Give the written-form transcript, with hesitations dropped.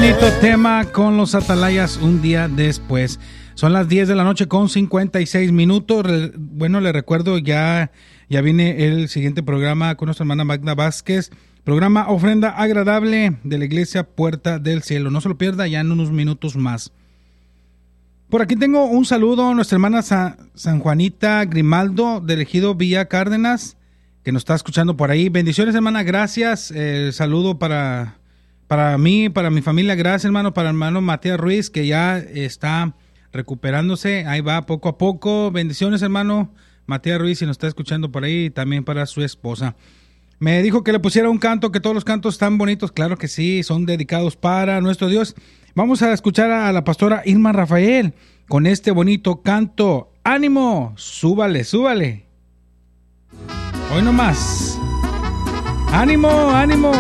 bonito tema con los Atalayas, un día después. Son las 10 de la noche con 56 minutos. Bueno, le recuerdo, ya viene el siguiente programa con nuestra hermana Magda Vázquez. Programa Ofrenda Agradable de la Iglesia Puerta del Cielo. No se lo pierda, ya en unos minutos más. Por aquí tengo un saludo a nuestra hermana San Juanita Grimaldo, del ejido Villa Cárdenas, que nos está escuchando por ahí. Bendiciones, hermana, gracias. Saludo para mí, para mi familia, gracias, hermano. Para el hermano Matías Ruiz, que ya está recuperándose, ahí va poco a poco. Bendiciones, hermano Matías Ruiz, si nos está escuchando por ahí, y también para su esposa. Me dijo que le pusiera un canto, que todos los cantos están bonitos. Claro que sí, son dedicados para nuestro Dios. Vamos a escuchar a la pastora Irma Rafael con este bonito canto. ¡Ánimo! ¡Súbale, súbale! Hoy nomás. ¡Ánimo, ánimo!